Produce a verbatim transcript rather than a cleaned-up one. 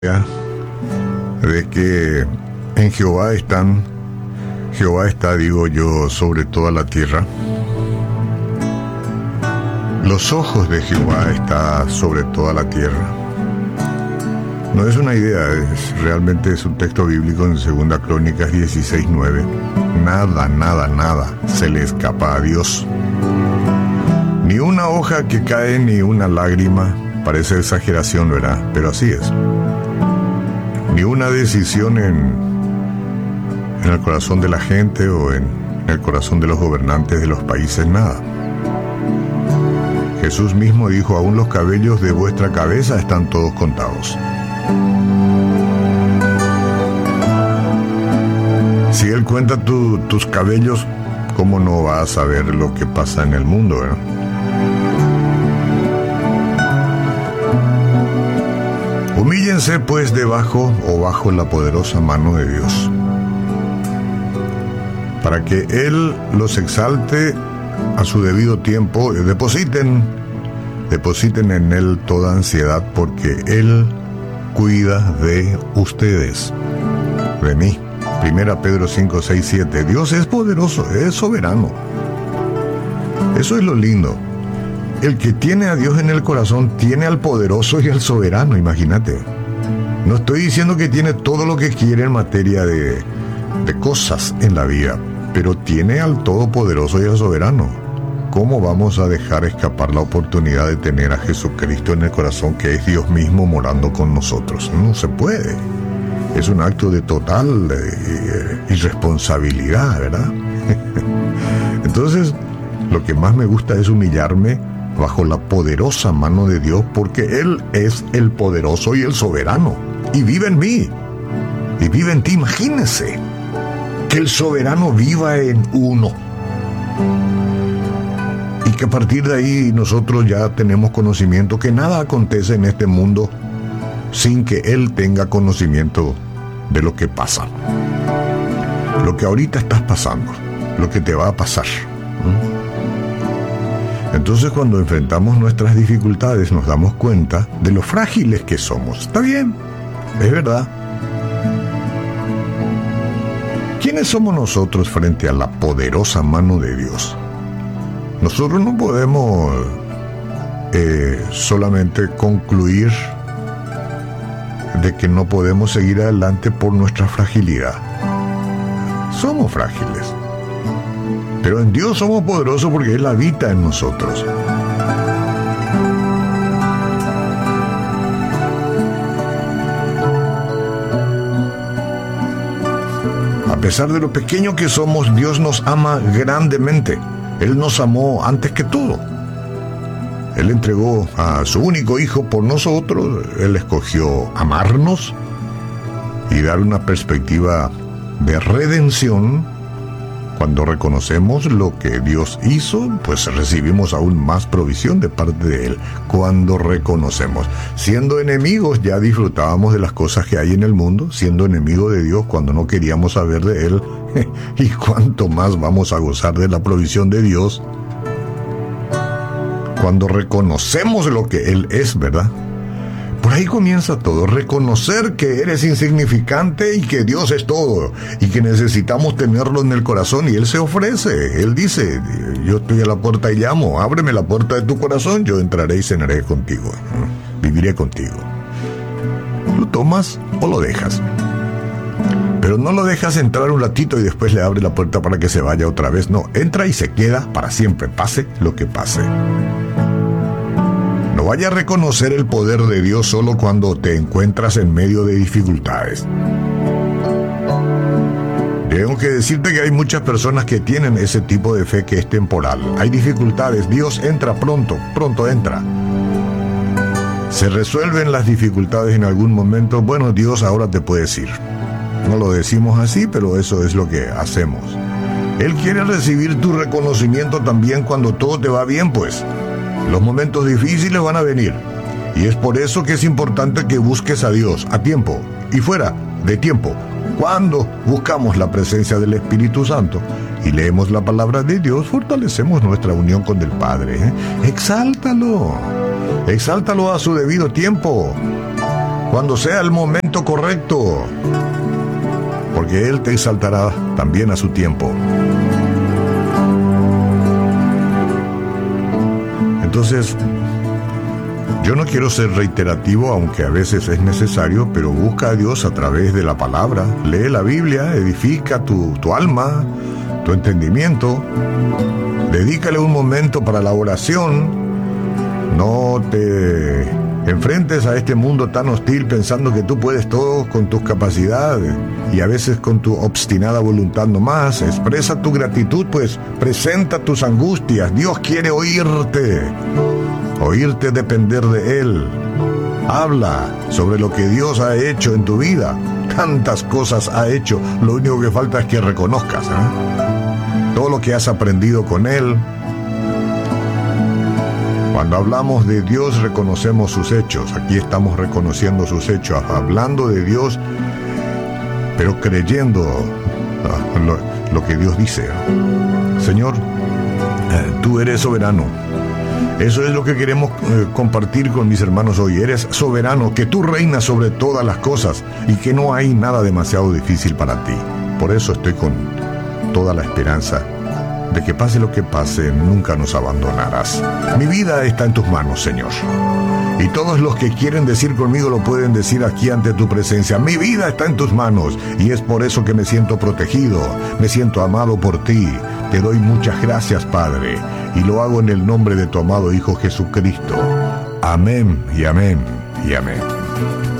de que en Jehová están, Jehová está, digo yo, sobre toda la tierra. Los ojos de Jehová están sobre toda la tierra. No es una idea, es, realmente es un texto bíblico en Segunda Crónicas dieciséis nueve. Nada, nada, nada se le escapa a Dios. Ni una hoja que cae, ni una lágrima. Parece exageración, ¿verdad? Pero así es. Ni una decisión en, en el corazón de la gente o en el corazón de los gobernantes de los países, nada. Jesús mismo dijo: aún los cabellos de vuestra cabeza están todos contados. Si Él cuenta tu, tus cabellos, ¿cómo no vas a saber lo que pasa en el mundo, ¿verdad? Humíllense pues debajo o bajo la poderosa mano de Dios, para que Él los exalte a su debido tiempo. Depositen, depositen en Él toda ansiedad, porque Él cuida de ustedes, de mí. Primera Pedro cinco, seis, siete. Dios es poderoso, es soberano. Eso es lo lindo. El que tiene a Dios en el corazón tiene al poderoso y al soberano, imagínate. No estoy diciendo que tiene todo lo que quiere en materia de, de cosas en la vida, pero tiene al todopoderoso y al soberano. ¿Cómo vamos a dejar escapar la oportunidad de tener a Jesucristo en el corazón, que es Dios mismo morando con nosotros? No se puede. Es un acto de total eh, irresponsabilidad, ¿verdad? Entonces, lo que más me gusta es humillarme bajo la poderosa mano de Dios, porque Él es el poderoso y el soberano, y vive en mí, y vive en ti. Imagínense que el soberano viva en uno, y que a partir de ahí nosotros ya tenemos conocimiento que nada acontece en este mundo sin que Él tenga conocimiento de lo que pasa, lo que ahorita estás pasando, lo que te va a pasar. ¿Mm? Entonces, cuando enfrentamos nuestras dificultades, nos damos cuenta de lo frágiles que somos. Está bien, es verdad. ¿Quiénes somos nosotros frente a la poderosa mano de Dios? Nosotros no podemos eh, solamente concluir de que no podemos seguir adelante por nuestra fragilidad. Somos frágiles. Pero en Dios somos poderosos porque Él habita en nosotros. A pesar de lo pequeño que somos, Dios nos ama grandemente. Él nos amó antes que todo. Él entregó a su único Hijo por nosotros. Él escogió amarnos y dar una perspectiva de redención. Cuando reconocemos lo que Dios hizo, pues recibimos aún más provisión de parte de Él. Cuando reconocemos, siendo enemigos, ya disfrutábamos de las cosas que hay en el mundo, siendo enemigos de Dios cuando no queríamos saber de Él. Y cuánto más vamos a gozar de la provisión de Dios cuando reconocemos lo que Él es, ¿verdad? Por ahí comienza todo, reconocer que eres insignificante y que Dios es todo, y que necesitamos tenerlo en el corazón, y Él se ofrece. Él dice: yo estoy a la puerta y llamo, ábreme la puerta de tu corazón, yo entraré y cenaré contigo, viviré contigo. ¿Lo tomas o lo dejas? Pero no lo dejas entrar un ratito y después le abre la puerta para que se vaya otra vez. No, entra y se queda para siempre, pase lo que pase. No vaya a reconocer el poder de Dios solo cuando te encuentras en medio de dificultades. Tengo que decirte que hay muchas personas que tienen ese tipo de fe que es temporal. Hay dificultades, Dios entra pronto, pronto entra. Se resuelven las dificultades en algún momento. Bueno, Dios ahora te puede decir. No lo decimos así, pero eso es lo que hacemos. Él quiere recibir tu reconocimiento también cuando todo te va bien, pues. Los momentos difíciles van a venir, y es por eso que es importante que busques a Dios a tiempo y fuera de tiempo. Cuando buscamos la presencia del Espíritu Santo y leemos la palabra de Dios, fortalecemos nuestra unión con el Padre. ¿eh? Exáltalo, exáltalo a su debido tiempo. cuando sea el momento correcto, porque Él te exaltará también a su tiempo. Entonces, yo no quiero ser reiterativo, aunque a veces es necesario, pero busca a Dios a través de la palabra. Lee la Biblia, edifica tu, tu alma, tu entendimiento. Dedícale un momento para la oración. No te enfrentes a este mundo tan hostil pensando que tú puedes todo con tus capacidades y a veces con tu obstinada voluntad nomás. Expresa tu gratitud, pues presenta tus angustias. Dios quiere oírte. Oírte depender de Él. Habla sobre lo que Dios ha hecho en tu vida. Tantas cosas ha hecho. Lo único que falta es que reconozcas, ¿eh? todo lo que has aprendido con Él. Cuando hablamos de Dios, reconocemos sus hechos. Aquí estamos reconociendo sus hechos, hablando de Dios, pero creyendo uh, lo, lo que Dios dice. Señor, eh, tú eres soberano. Eso es lo que queremos eh, compartir con mis hermanos hoy. Eres soberano, que tú reinas sobre todas las cosas y que no hay nada demasiado difícil para ti. Por eso estoy con toda la esperanza de que pase lo que pase, nunca nos abandonarás. Mi vida está en tus manos, Señor. Y todos los que quieren decir conmigo lo pueden decir aquí ante tu presencia. Mi vida está en tus manos y es por eso que me siento protegido, me siento amado por ti. Te doy muchas gracias, Padre, y lo hago en el nombre de tu amado Hijo Jesucristo. Amén y amén y amén.